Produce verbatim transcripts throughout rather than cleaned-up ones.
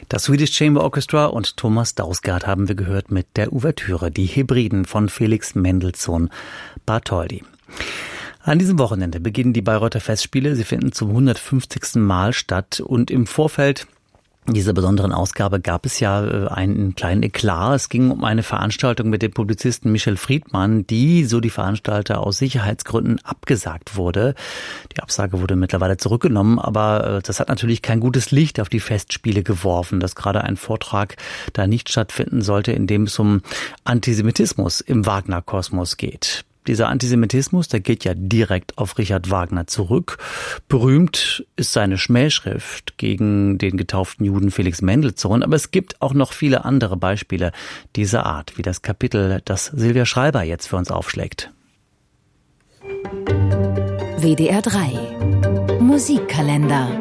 Das Swedish Chamber Orchestra und Thomas Dausgaard haben wir gehört mit der Ouvertüre, die Hebriden von Felix Mendelssohn Bartholdy. An diesem Wochenende beginnen die Bayreuther Festspiele. Sie finden zum hundertfünfzigsten Mal statt und im Vorfeld dieser besonderen Ausgabe gab es ja einen kleinen Eklat. Es ging um eine Veranstaltung mit dem Publizisten Michel Friedmann, die, so die Veranstalter, aus Sicherheitsgründen abgesagt wurde. Die Absage wurde mittlerweile zurückgenommen, aber das hat natürlich kein gutes Licht auf die Festspiele geworfen, dass gerade ein Vortrag da nicht stattfinden sollte, in dem es um Antisemitismus im Wagner-Kosmos geht. Dieser Antisemitismus, der geht ja direkt auf Richard Wagner zurück. Berühmt ist seine Schmähschrift gegen den getauften Juden Felix Mendelssohn, aber es gibt auch noch viele andere Beispiele dieser Art, wie das Kapitel, das Silvia Schreiber jetzt für uns aufschlägt. W D R drei Musikkalender.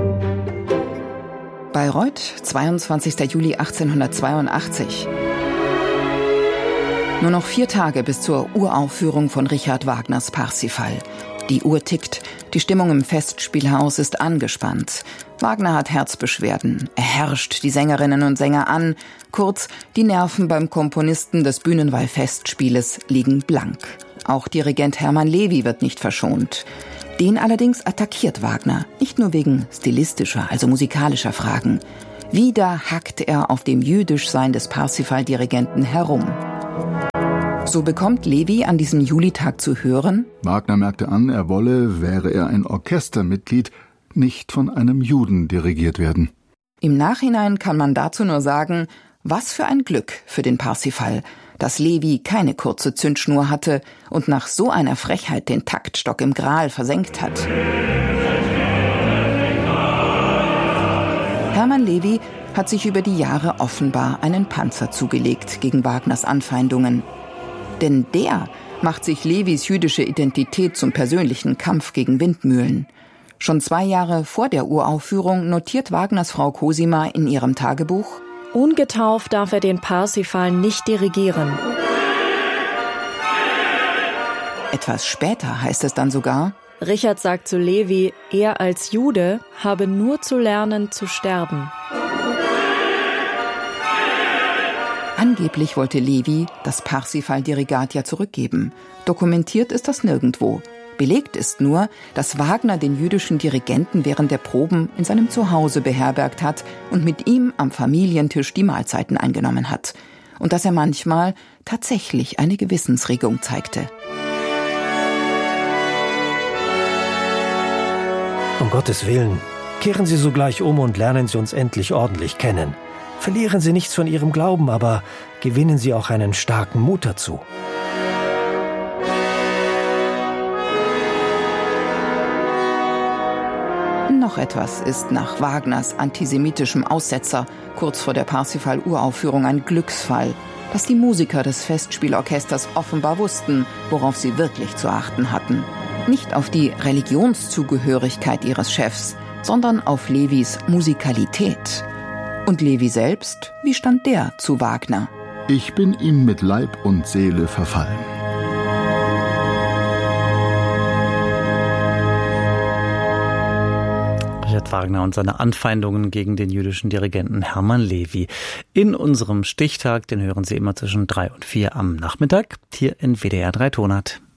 Bayreuth, zweiundzwanzigster Juli achtzehnhundertzweiundachtzig. Nur noch vier Tage bis zur Uraufführung von Richard Wagners Parsifal. Die Uhr tickt, die Stimmung im Festspielhaus ist angespannt. Wagner hat Herzbeschwerden, er herrscht die Sängerinnen und Sänger an. Kurz, die Nerven beim Komponisten des Bühnenweih-Festspieles liegen blank. Auch Dirigent Hermann Levy wird nicht verschont. Den allerdings attackiert Wagner, nicht nur wegen stilistischer, also musikalischer Fragen. Wieder hackt er auf dem Jüdischsein des Parsifal-Dirigenten herum. So bekommt Levy an diesem Julitag zu hören: Wagner merkte an, er wolle, wäre er ein Orchestermitglied, nicht von einem Juden dirigiert werden. Im Nachhinein kann man dazu nur sagen, was für ein Glück für den Parsifal, dass Levy keine kurze Zündschnur hatte und nach so einer Frechheit den Taktstock im Gral versenkt hat. Hermann Levy hat sich über die Jahre offenbar einen Panzer zugelegt gegen Wagners Anfeindungen. Denn der macht sich Levys jüdische Identität zum persönlichen Kampf gegen Windmühlen. Schon zwei Jahre vor der Uraufführung notiert Wagners Frau Cosima in ihrem Tagebuch: Ungetauft darf er den Parsifal nicht dirigieren. Etwas später heißt es dann sogar: Richard sagt zu Levy, er als Jude habe nur zu lernen, zu sterben. Angeblich wollte Levy das Parsifal-Dirigat ja zurückgeben. Dokumentiert ist das nirgendwo. Belegt ist nur, dass Wagner den jüdischen Dirigenten während der Proben in seinem Zuhause beherbergt hat und mit ihm am Familientisch die Mahlzeiten eingenommen hat. Und dass er manchmal tatsächlich eine Gewissensregung zeigte. Um Gottes Willen, kehren Sie sogleich um und lernen Sie uns endlich ordentlich kennen. Verlieren Sie nichts von Ihrem Glauben, aber gewinnen Sie auch einen starken Mut dazu. Noch etwas ist nach Wagners antisemitischem Aussetzer kurz vor der Parsifal-Uraufführung ein Glücksfall, dass die Musiker des Festspielorchesters offenbar wussten, worauf sie wirklich zu achten hatten. Nicht auf die Religionszugehörigkeit ihres Chefs, sondern auf Levys Musikalität. Und Levy selbst, wie stand der zu Wagner? Ich bin ihm mit Leib und Seele verfallen. Richard Wagner und seine Anfeindungen gegen den jüdischen Dirigenten Hermann Levy. In unserem Stichtag, den hören Sie immer zwischen drei und vier am Nachmittag, hier in W D R drei Tonart.